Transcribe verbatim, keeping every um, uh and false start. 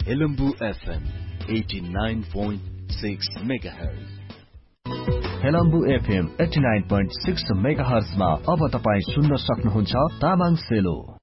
Helambu FM eighty-nine point six megahertz. Helambu FM eighty-nine point six megahertz मा अब तपाई सुन्न सक्नुहुन्छ तामाङ सेलो।